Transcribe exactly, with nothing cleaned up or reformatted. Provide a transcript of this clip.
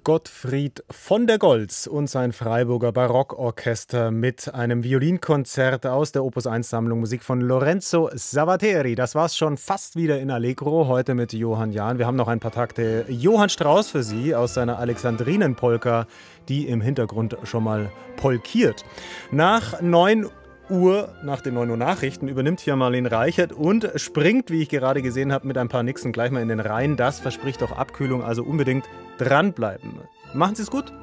Gottfried von der Goltz und sein Freiburger Barockorchester mit einem Violinkonzert aus der Opus eins Sammlung Musik von Lorenzo Savateri. Das war's schon fast wieder in Allegro, heute mit Johann Jahn. Wir haben noch ein paar Takte Johann Strauss für Sie aus seiner Alexandrinen-Polka, die im Hintergrund schon mal polkiert. Nach neun Uhr, nach den neun Uhr Nachrichten, übernimmt hier Marlene Reichert und springt, wie ich gerade gesehen habe, mit ein paar Nixen gleich mal in den Rhein. Das verspricht auch Abkühlung, also unbedingt dranbleiben. Machen Sie es gut.